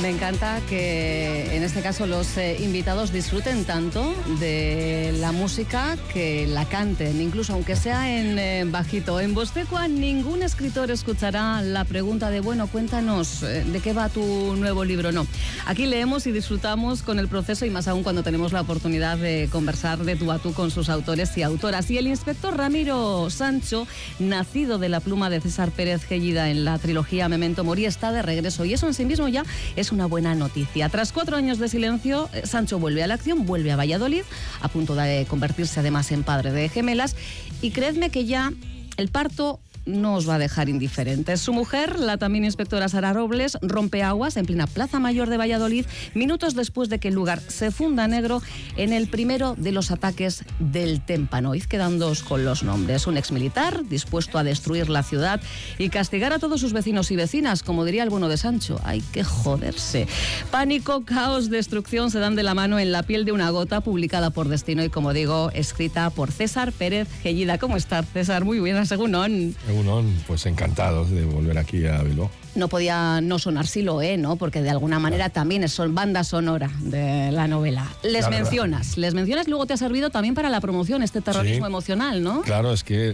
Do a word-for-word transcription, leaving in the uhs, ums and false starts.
Me encanta que en este caso los eh, invitados disfruten tanto de la música que la canten, incluso aunque sea en eh, bajito. En Bostecua ningún escritor escuchará la pregunta de, bueno, cuéntanos eh, de qué va tu nuevo libro. No, aquí leemos y disfrutamos con el proceso, y más aún cuando tenemos la oportunidad de conversar de tú a tú con sus autores y autoras. Y el inspector Ramiro Sancho, nacido de la pluma de César Pérez Gellida en la trilogía Memento Mori, está de regreso, y eso en sí mismo ya es una buena noticia. Tras cuatro años de silencio, Sancho vuelve a la acción, vuelve a Valladolid, a punto de convertirse además en padre de gemelas, y creedme que ya el parto no os va a dejar indiferentes. Su mujer, la también inspectora Sara Robles, rompe aguas en plena Plaza Mayor de Valladolid, minutos después de que el lugar se funda negro en el primero de los ataques del Témpano. Id quedándoos con los nombres. Un exmilitar dispuesto a destruir la ciudad y castigar a todos sus vecinos y vecinas, como diría el bueno de Sancho. Hay que joderse. Pánico, caos, destrucción se dan de la mano en La piel de una gota, publicada por Destino y, como digo, escrita por César Pérez Gellida. ¿Cómo estás, César? Muy bien, según pues encantados de volver aquí a Bilbao. No podía no sonar Siloé, ¿no? Porque de alguna manera también son banda sonora de la novela. Les La mencionas, verdad. les mencionas, luego te ha servido también para la promoción, este terrorismo sí. emocional, ¿no? Claro, es que